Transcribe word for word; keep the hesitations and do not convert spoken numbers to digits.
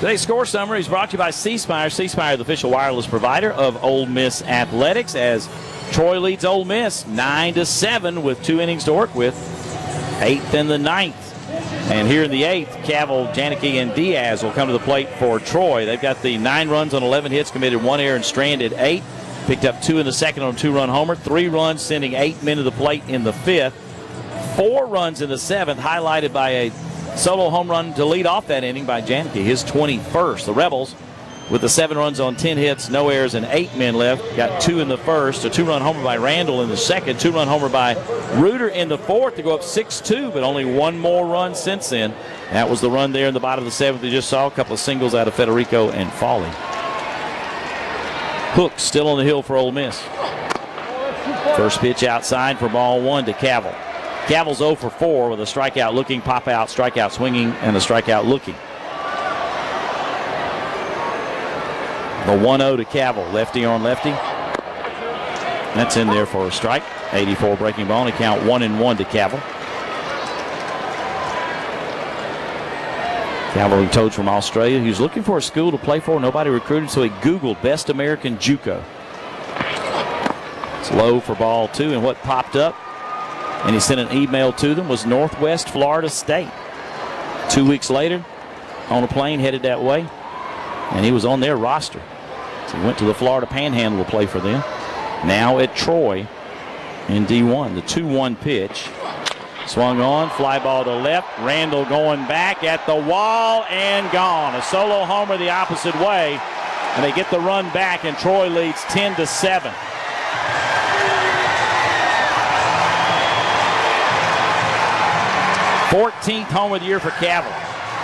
Today's score summary is brought to you by C Spire. C Spire, the official wireless provider of Ole Miss athletics, as Troy leads Ole Miss nine to seven with two innings to work with, eighth and the ninth. And here in the eighth, Cavill, Janicki, and Diaz will come to the plate for Troy. They've got the nine runs on eleven hits, committed one error and stranded eight. Picked up two in the second on a two-run homer. Three runs, sending eight men to the plate in the fifth. Four runs in the seventh, highlighted by a solo home run to lead off that inning by Janicki, his twenty-first. The Rebels, with the seven runs on ten hits, no errors, and eight men left, got two in the first, a two-run homer by Randall in the second, two-run homer by Reuter in the fourth to go up six two, but only one more run since then. That was the run there in the bottom of the seventh. You just saw a couple of singles out of Federico and Foley. Hook still on the hill for Ole Miss. First pitch outside for ball one to Cavill. Cavill's oh for four with a strikeout looking, pop out, strikeout swinging, and a strikeout looking. The one oh to Cavill, lefty on lefty. That's in there for a strike. eighty-four breaking ball, and a count one and one to Cavill. Cavill, coach from Australia. He was looking for a school to play for. Nobody recruited, so he Googled Best American JUCO. It's low for ball two, and what popped up, and he sent an email to them, was Northwest Florida State. Two weeks later, on a plane headed that way, and he was on their roster. So he went to the Florida Panhandle to play for them. Now at Troy in D one. The two one pitch. Swung on, fly ball to left. Randall going back at the wall and gone. A solo homer the opposite way, and they get the run back, and Troy leads ten to seven. fourteenth home of the year for Cavill.